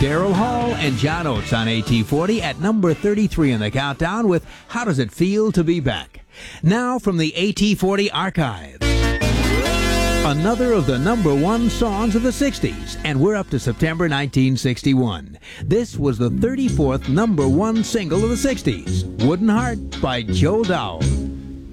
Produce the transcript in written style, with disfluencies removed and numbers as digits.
Daryl Hall and John Oates on AT40 at number 33 in the countdown with How Does It Feel to Be Back? Now from the AT40 archives. Another of the number one songs of the 60s, and we're up to September 1961. This was the 34th number one single of the 60s, Wooden Heart by Joe Dowd.